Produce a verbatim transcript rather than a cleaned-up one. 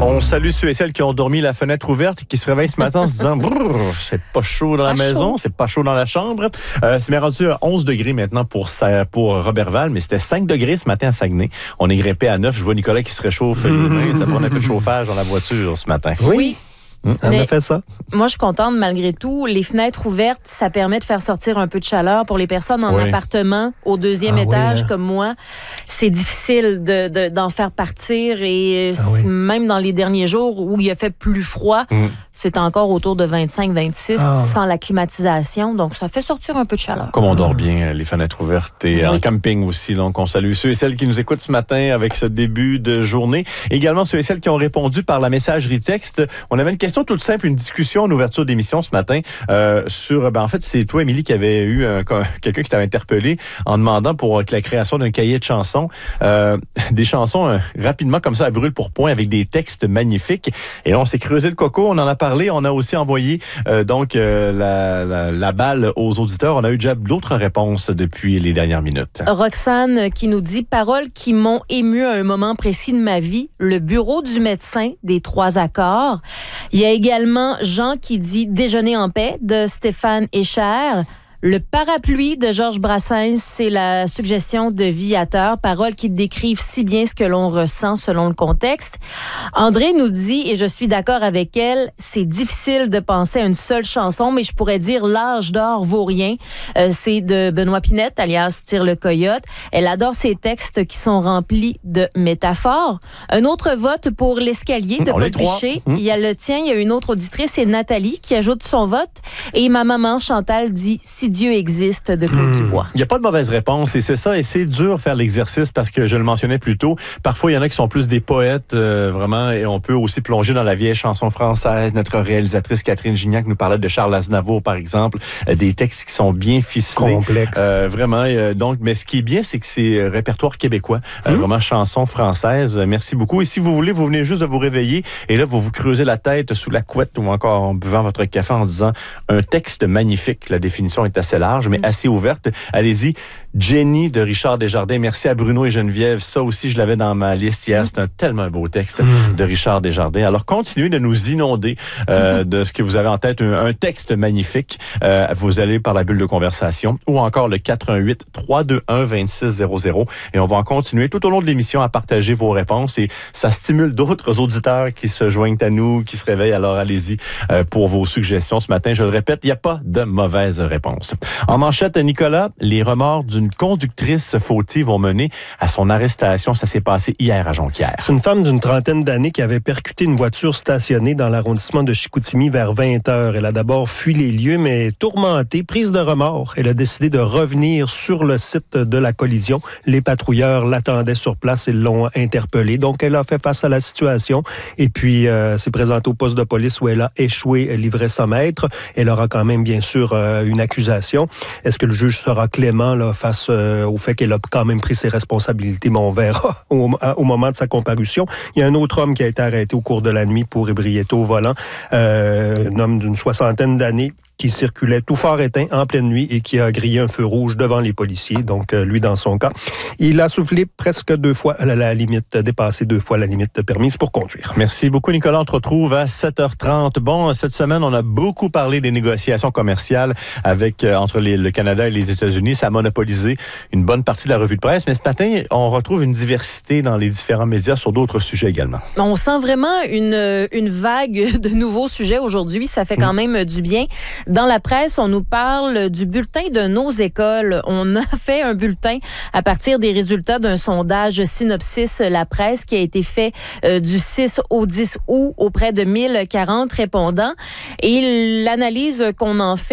On salue ceux et celles qui ont dormi la fenêtre ouverte et qui se réveillent ce matin en se disant « c'est pas chaud dans la pas maison, chaud. c'est pas chaud dans la chambre euh, ». C'est bien rendu à onze degrés maintenant pour, pour Robertval, mais c'était cinq degrés ce matin à Saguenay. On est grimpé à neuf. Je vois Nicolas qui se réchauffe les mains. Ça prend un peu de chauffage dans la voiture ce matin. Oui. Oui. Mmh, on Mais a fait ça. Moi, je suis contente malgré tout. Les fenêtres ouvertes, ça permet de faire sortir un peu de chaleur pour les personnes en Oui. appartement au deuxième Ah étage oui, hein? comme moi. C'est difficile de, de, d'en faire partir et Ah oui. même dans les derniers jours où il a fait plus froid, Mmh. c'est encore autour de vingt-cinq vingt-six Ah. sans la climatisation. Donc, ça fait sortir un peu de chaleur. Comme on dort bien, les fenêtres ouvertes et Oui. en camping aussi. Donc, on salue ceux et celles qui nous écoutent ce matin avec ce début de journée. Également, ceux et celles qui ont répondu par la messagerie texte. On avait une question toute simple, une discussion en ouverture d'émission ce matin euh, sur... Ben, en fait, c'est toi, Émilie, qui avait eu un, quelqu'un qui t'avait interpellé en demandant pour la création d'un cahier de chansons. Euh, des chansons euh, rapidement comme ça à brûle pour point avec des textes magnifiques. Et là, on s'est creusé le coco, on en a parlé. On a aussi envoyé euh, donc euh, la, la, la balle aux auditeurs. On a eu déjà d'autres réponses depuis les dernières minutes. Roxane qui nous dit « Paroles qui m'ont ému à un moment précis de ma vie. Le bureau du médecin des trois accords. » Il y a également Jean qui dit « Déjeuner en paix » de Stéphane Echer. Le parapluie de Georges Brassens, c'est la suggestion de Viateur, paroles qui décrivent si bien ce que l'on ressent selon le contexte. André nous dit, et je suis d'accord avec elle, c'est difficile de penser à une seule chanson, mais je pourrais dire L'âge d'or vaut rien. Euh, c'est de Benoît Pinette, alias Tire le Coyote. Elle adore ces textes qui sont remplis de métaphores. Un autre vote pour L'escalier de On Paul est trois. Piché. Mmh. Il y a le tien, il y a une autre auditrice, c'est Nathalie qui ajoute son vote. Et ma maman Chantal dit Si Dieu existe de Claude Mmh. Dubois. Il n'y a pas de mauvaise réponse et c'est ça. Et c'est dur faire l'exercice parce que je le mentionnais plus tôt. Parfois, il y en a qui sont plus des poètes, euh, vraiment, et on peut aussi plonger dans la vieille chanson française. Notre réalisatrice Catherine Gignac nous parlait de Charles Aznavour, par exemple, euh, des textes qui sont bien ficelés. Complexe. Euh, vraiment. Euh, donc, mais ce qui est bien, c'est que c'est euh, répertoire québécois, euh, Mmh. vraiment chanson française. Euh, merci beaucoup. Et si vous voulez, vous venez juste de vous réveiller et là, vous vous creusez la tête sous la couette ou encore en buvant votre café en disant un texte magnifique. La définition est assez large, mais assez ouverte. Allez-y. Jenny de Richard Desjardins. Merci à Bruno et Geneviève. Ça aussi, je l'avais dans ma liste hier. C'est un tellement beau texte Mmh. de Richard Desjardins. Alors, continuez de nous inonder euh, de ce que vous avez en tête. Un, un texte magnifique. Euh, vous allez par la bulle de conversation ou encore le quatre un huit, trois deux un, deux six zéro zéro. Et on va en continuer tout au long de l'émission à partager vos réponses et ça stimule d'autres auditeurs qui se joignent à nous, qui se réveillent. Alors, allez-y euh, pour vos suggestions ce matin. Je le répète, il n'y a pas de mauvaise réponse. En manchette, Nicolas, les remords d'une conductrice fautive ont mené à son arrestation. Ça s'est passé hier à Jonquière. C'est une femme d'une trentaine d'années qui avait percuté une voiture stationnée dans l'arrondissement de Chicoutimi vers vingt heures. Elle a d'abord fui les lieux, mais tourmentée, prise de remords, elle a décidé de revenir sur le site de la collision. Les patrouilleurs l'attendaient sur place et l'ont interpellée. Donc, elle a fait face à la situation et puis euh, s'est présentée au poste de police où elle a échoué l'ivresse maître. Elle aura quand même, bien sûr, euh, une accusation. Est-ce que le juge sera clément là, face euh, au fait qu'elle a quand même pris ses responsabilités? Mais on verra au, au moment de sa comparution. Il y a un autre homme qui a été arrêté au cours de la nuit pour ébriété au volant. Euh, un homme d'une soixantaine d'années qui circulait tout phare éteint en pleine nuit et qui a grillé un feu rouge devant les policiers. Donc, euh, lui, dans son cas, il a soufflé presque deux fois la, la limite, dépassé deux fois la limite permise pour conduire. Merci beaucoup, Nicolas. On te retrouve à sept heures trente. Bon, cette semaine, on a beaucoup parlé des négociations commerciales avec euh, entre les, le Canada et les États-Unis. Ça a monopolisé une bonne partie de la revue de presse. Mais ce matin, on retrouve une diversité dans les différents médias sur d'autres sujets également. On sent vraiment une, une vague de nouveaux sujets aujourd'hui. Ça fait quand même du bien. Dans la presse, on nous parle du bulletin de nos écoles. On a fait un bulletin à partir des résultats d'un sondage Synopsis La Presse qui a été fait euh, du six au dix août auprès de mille quarante répondants. Et l'analyse qu'on en fait